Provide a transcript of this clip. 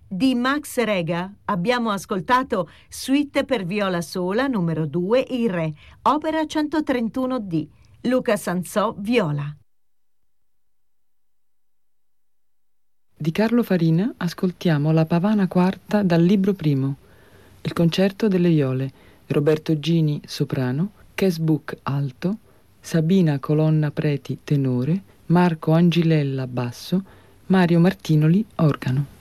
Di Max Rega abbiamo ascoltato Suite per viola sola numero 2 in Re, opera 131D. Luca Sanzò, viola. Di Carlo Farina ascoltiamo la Pavana quarta dal libro primo, il concerto delle viole, Roberto Gini soprano, Kes Buch alto, Sabina Colonna Preti tenore, Marco Angilella basso, Mario Martinoli organo.